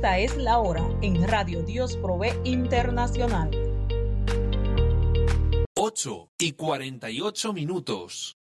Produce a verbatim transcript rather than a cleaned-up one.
Esta es la hora en Radio Dios Provee Internacional. ocho y cuarenta y ocho minutos.